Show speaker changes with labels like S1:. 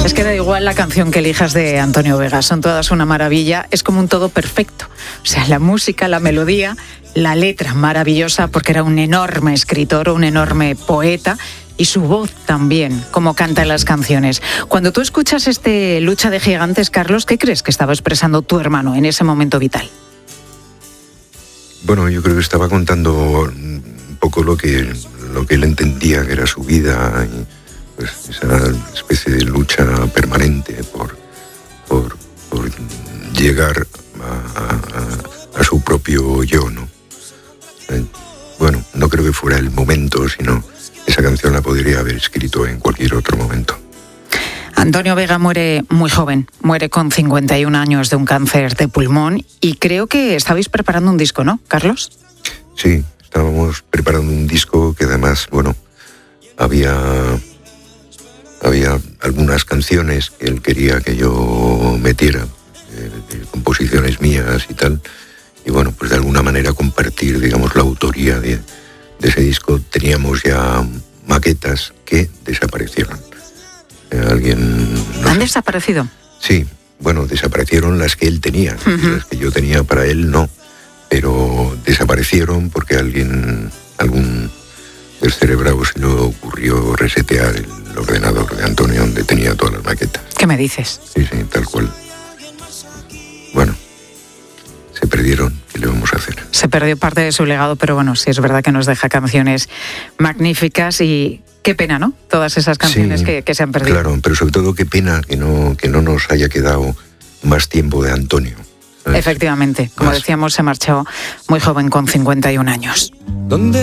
S1: Es que da igual la canción que elijas de Antonio Vega, son todas una maravilla, es como un todo perfecto. O sea, la música, la melodía, la letra maravillosa, porque era un enorme escritor, un enorme poeta, y su voz también, como canta en las canciones. Cuando tú escuchas este Lucha de Gigantes, Carlos, ¿qué crees que estaba expresando tu hermano en ese momento vital?
S2: Bueno, yo creo que estaba contando un poco lo que él entendía que era su vida, y pues esa especie de lucha permanente por llegar a su propio yo, ¿no? Bueno, no creo que fuera el momento, sino esa canción la podría haber escrito en cualquier otro momento.
S1: Antonio Vega muere muy joven, muere con 51 años de un cáncer de pulmón, y creo que estabais preparando un disco, ¿no, Carlos?
S2: Sí, estábamos preparando un disco que además, bueno, había algunas canciones que él quería que yo metiera, de composiciones mías y tal, y bueno, pues de alguna manera compartir, digamos, la autoría de ese disco. Teníamos ya maquetas que desaparecieron.
S1: ¿Han desaparecido?
S2: Sí, bueno, desaparecieron las que él tenía, las que yo tenía para él no, pero desaparecieron porque algún descerebrado se le ocurrió resetear el ordenador de Antonio donde tenía todas las maquetas.
S1: ¿Qué me dices?
S2: Sí, tal cual. Bueno, se perdieron, ¿qué le vamos a hacer?
S1: Se perdió parte de su legado, pero bueno, sí es verdad que nos deja canciones magníficas, y qué pena, ¿no? Todas esas canciones, sí, que se han perdido.
S2: Claro, pero sobre todo qué pena que no nos haya quedado más tiempo de Antonio, ¿sabes?
S1: Efectivamente, como decíamos, se marchó muy joven, con 51 años.